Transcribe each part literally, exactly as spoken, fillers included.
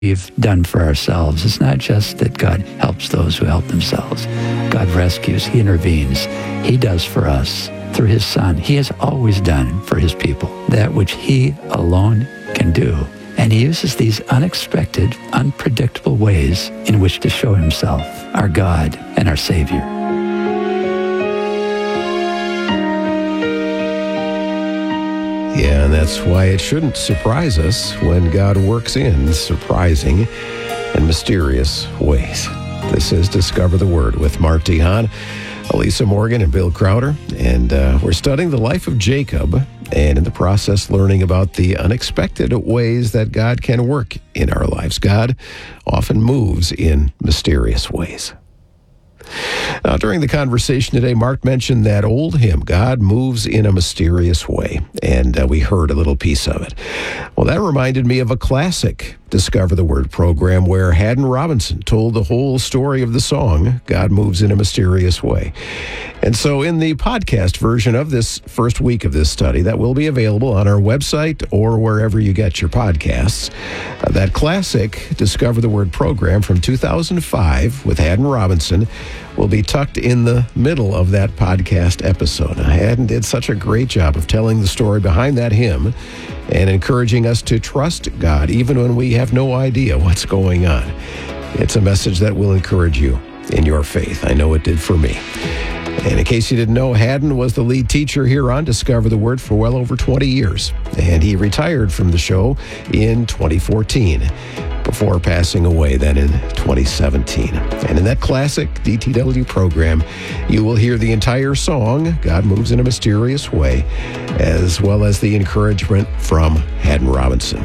we've done for ourselves. It's not just that God helps those who help themselves. God rescues. He intervenes. He does for us through his Son. He has always done for his people that which he alone can do. And he uses these unexpected, unpredictable ways in which to show himself our God and our Savior. Yeah, and that's why it shouldn't surprise us when God works in surprising and mysterious ways. This is Discover the Word with Mark D. Hahn, Elisa Morgan, and Bill Crowder. And uh, we're studying the life of Jacob, and in the process learning about the unexpected ways that God can work in our lives. God often moves in mysterious ways. Now, during the conversation today, Mark mentioned that old hymn, God Moves in a Mysterious Way, and uh, we heard a little piece of it. Well, that reminded me of a classic Discover the Word program where Haddon Robinson told the whole story of the song, God Moves in a Mysterious Way. And so in the podcast version of this first week of this study, that will be available on our website or wherever you get your podcasts, uh, that classic Discover the Word program from two thousand five with Haddon Robinson will be tucked in the middle of that podcast episode. Now, Haddon did such a great job of telling the story behind that hymn and encouraging us to trust God even when we have no idea what's going on. It's a message that will encourage you in your faith. I know it did for me. And in case you didn't know, Haddon was the lead teacher here on Discover the Word for well over twenty years. And he retired from the show in twenty fourteen before passing away then in twenty seventeen. And in that classic D T W program, you will hear the entire song, God Moves in a Mysterious Way, as well as the encouragement from Haddon Robinson.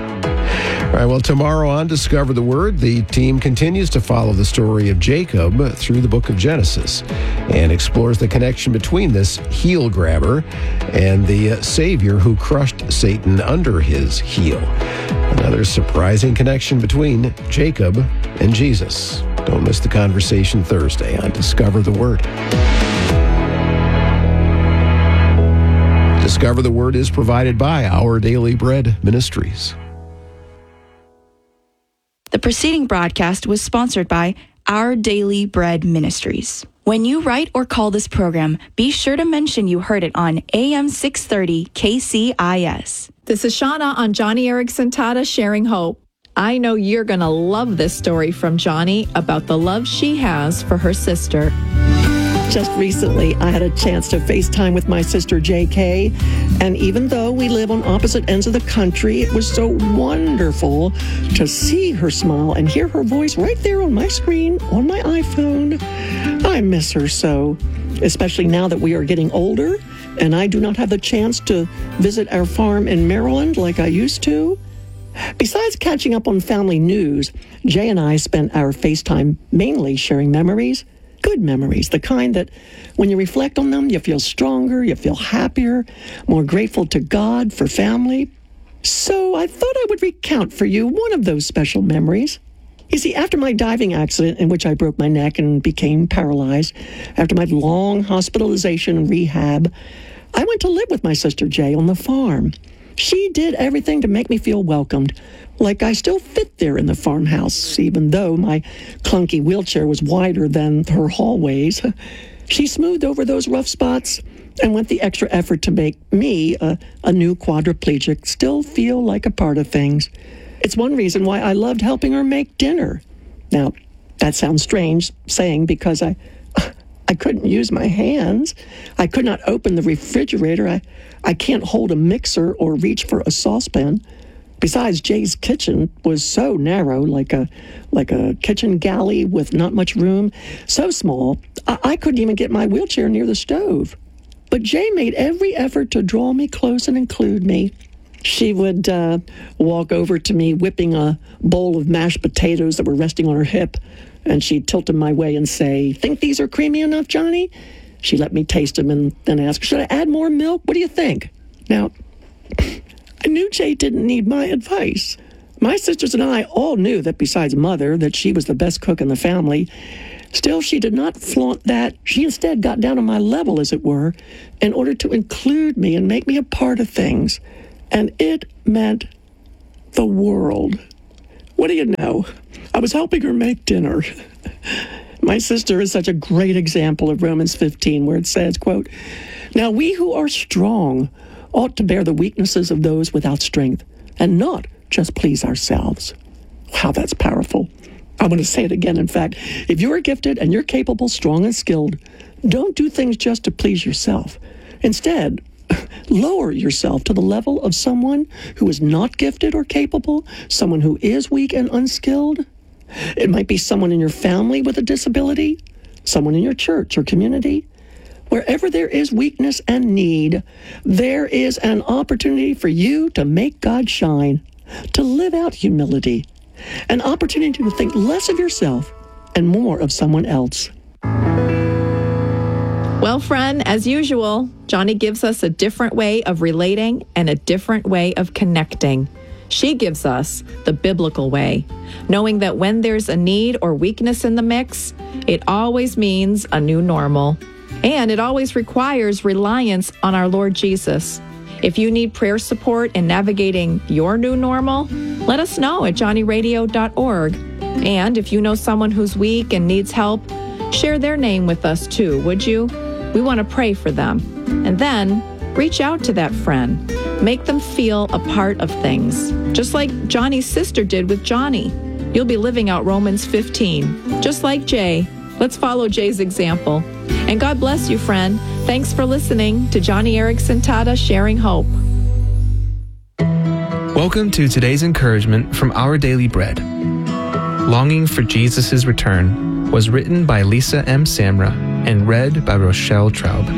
All right, well, tomorrow on Discover the Word, the team continues to follow the story of Jacob through the book of Genesis and explores the connection between this heel grabber and the Savior who crushed Satan under his heel. Another surprising connection between Jacob and Jesus. Don't miss the conversation Thursday on Discover the Word. Discover the Word is provided by Our Daily Bread Ministries. The preceding broadcast was sponsored by Our Daily Bread Ministries. When you write or call this program, be sure to mention you heard it on A M six thirty K C I S. This is Shauna on Johnny Erickson Tata Sharing Hope. I know you're going to love this story from Johnny about the love she has for her sister. Just recently, I had a chance to FaceTime with my sister J K, and even though we live on opposite ends of the country, it was so wonderful to see her smile and hear her voice right there on my screen, on my iPhone. I miss her so, especially now that we are getting older, and I do not have the chance to visit our farm in Maryland like I used to. Besides catching up on family news, Jay and I spent our FaceTime mainly sharing memories. Good memories, the kind that when you reflect on them, you feel stronger, you feel happier, more grateful to God for family. So I thought I would recount for you one of those special memories. You see, after my diving accident in which I broke my neck and became paralyzed, after my long hospitalization and rehab, I went to live with my sister Jay on the farm. She did everything to make me feel welcomed, like I still fit there in the farmhouse, even though my clunky wheelchair was wider than her hallways. She smoothed over those rough spots and went the extra effort to make me, a, a new quadriplegic, still feel like a part of things. It's one reason why I loved helping her make dinner. Now, that sounds strange saying because I I couldn't use my hands. I could not open the refrigerator. I, I can't hold a mixer or reach for a saucepan. Besides, Jay's kitchen was so narrow, like a like a kitchen galley with not much room, so small, I, I couldn't even get my wheelchair near the stove. But Jay made every effort to draw me close and include me. She would uh, walk over to me, whipping a bowl of mashed potatoes that were resting on her hip, and she'd tilt them my way and say, "Think these are creamy enough, Johnny?" She let me taste them and then ask, "Should I add more milk? What do you think?" Now, I knew Jay didn't need my advice. My sisters and I all knew that besides Mother, that she was the best cook in the family. Still, she did not flaunt that. She instead got down on my level, as it were, in order to include me and make me a part of things. And it meant the world. What do you know? I was helping her make dinner. My sister is such a great example of Romans fifteen, where it says, quote, "Now we who are strong ought to bear the weaknesses of those without strength, and not just please ourselves." Wow, that's powerful. I want to say it again. In fact, if you're gifted and you're capable, strong, and skilled, don't do things just to please yourself. Instead, lower yourself to the level of someone who is not gifted or capable, someone who is weak and unskilled. It might be someone in your family with a disability, someone in your church or community. Wherever there is weakness and need, there is an opportunity for you to make God shine, to live out humility, an opportunity to think less of yourself and more of someone else. Well, friend, as usual, Johnny gives us a different way of relating and a different way of connecting. She gives us the biblical way, knowing that when there's a need or weakness in the mix, it always means a new normal. And it always requires reliance on our Lord Jesus. If you need prayer support in navigating your new normal, let us know at johnny radio dot org. And if you know someone who's weak and needs help, share their name with us too, would you? We want to pray for them. And then reach out to that friend. Make them feel a part of things, just like Johnny's sister did with Johnny. You'll be living out Romans fifteen, just like Jay. Let's follow Jay's example. And God bless you, friend. Thanks for listening to Johnny Erickson Tada Sharing Hope. Welcome to today's encouragement from Our Daily Bread. Longing for Jesus' Return was written by Lisa M. Samra and read by Rochelle Traub.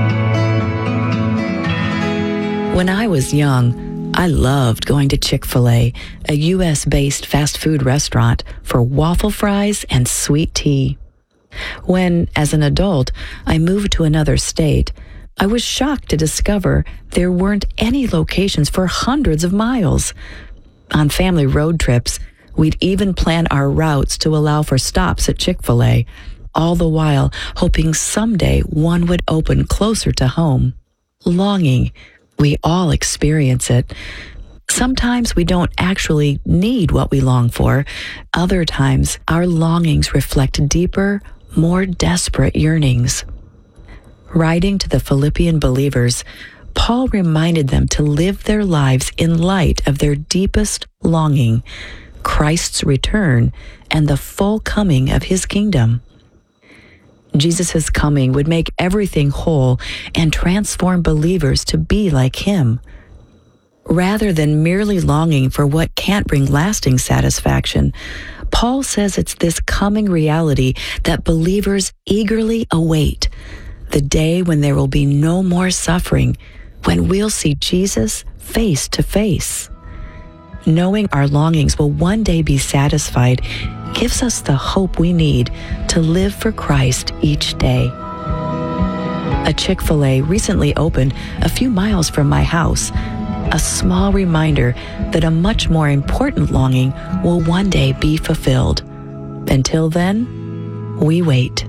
When I was young, I loved going to Chick-fil-A, a U S-based fast food restaurant, for waffle fries and sweet tea. When, as an adult, I moved to another state, I was shocked to discover there weren't any locations for hundreds of miles. On family road trips, we'd even plan our routes to allow for stops at Chick-fil-A, all the while hoping someday one would open closer to home. Longing, we all experience it. Sometimes we don't actually need what we long for. Other times, our longings reflect deeper, more desperate yearnings. Writing to the Philippian believers, Paul reminded them to live their lives in light of their deepest longing, Christ's return and the full coming of his kingdom. Jesus' coming would make everything whole and transform believers to be like him. Rather than merely longing for what can't bring lasting satisfaction, Paul says it's this coming reality that believers eagerly await, the day when there will be no more suffering, when we'll see Jesus face to face. Knowing our longings will one day be satisfied gives us the hope we need to live for Christ each day. A Chick-fil-A recently opened a few miles from my house, a small reminder that a much more important longing will one day be fulfilled. Until then, we wait.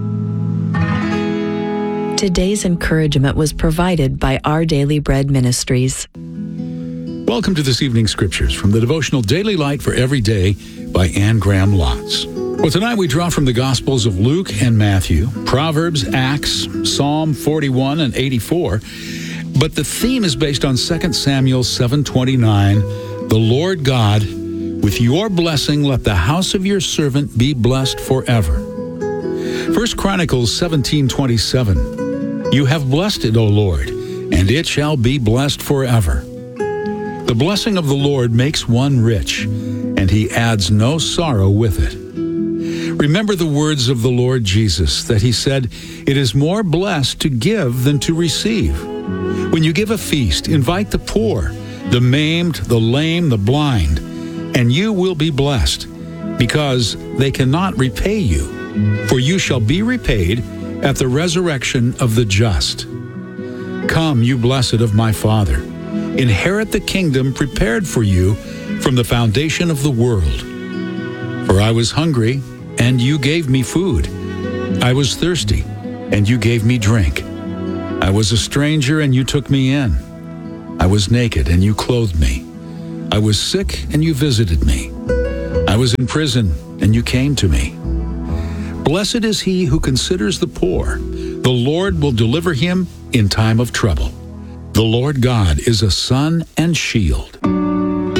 Today's encouragement was provided by Our Daily Bread Ministries. Welcome to this evening's scriptures from the devotional Daily Light for Every Day by Anne Graham Lotz. Well, tonight we draw from the Gospels of Luke and Matthew, Proverbs, Acts, Psalm forty-one and eighty-four, but the theme is based on Second Samuel seven twenty-nine, "The Lord God, with your blessing let the house of your servant be blessed forever." First Chronicles seventeen twenty-seven, "You have blessed it, O Lord, and it shall be blessed forever." The blessing of the Lord makes one rich, and he adds no sorrow with it. Remember the words of the Lord Jesus, that he said, "It is more blessed to give than to receive." When you give a feast, invite the poor, the maimed, the lame, the blind, and you will be blessed, because they cannot repay you, for you shall be repaid at the resurrection of the just. Come, you blessed of my Father, inherit the kingdom prepared for you from the foundation of the world. For I was hungry, and you gave me food. I was thirsty, and you gave me drink. I was a stranger, and you took me in. I was naked, and you clothed me. I was sick, and you visited me. I was in prison, and you came to me. Blessed is he who considers the poor. The Lord will deliver him in time of trouble. The Lord God is a sun and shield.